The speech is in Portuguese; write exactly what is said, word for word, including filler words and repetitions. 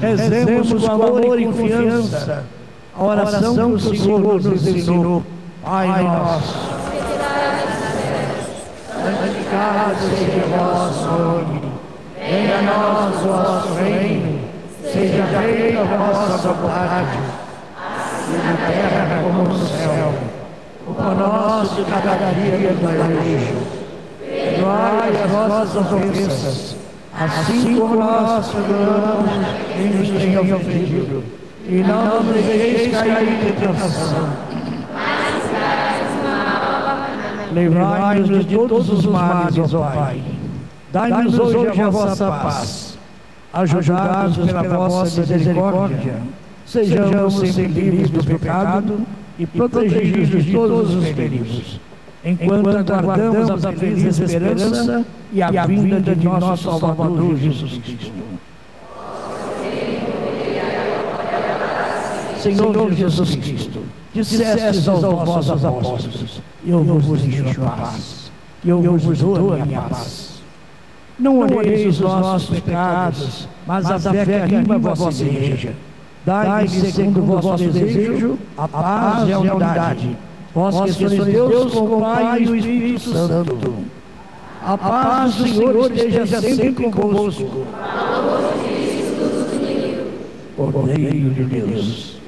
Rezemos com amor e confiança a oração que o Senhor nos ensinou. Pai nosso, santificado seja o vosso nome. Venha a nós o vosso reino. Seja feita a vossa vontade, assim na terra como no céu. O pão nosso de cada dia nos dai hoje. Perdoai as nossas ofensas, assim como nós perdoamos quem nos tem ofendido. E não nos deixeis cair em tentação. Livrai-nos de todos os males, ó Pai. Dai-nos hoje a vossa paz. Ajudados pela vossa misericórdia, sejamos sempre livres do pecado e protegidos de todos os perigos, enquanto aguardamos a feliz esperança e a vinda de nosso Salvador Jesus Cristo. Senhor Jesus Cristo, dissestes aos vossos apóstolos: eu vos encho a paz, e eu vos dou a minha paz. Não olheis os nossos pecados, mas a fé que anima a vossa igreja. Dai-lhe, segundo o vosso desejo, a paz e a unidade. Vós que sois Deus com o Pai e o Espírito Santo. A paz do Senhor esteja sempre convosco. Cordeiro de Deus,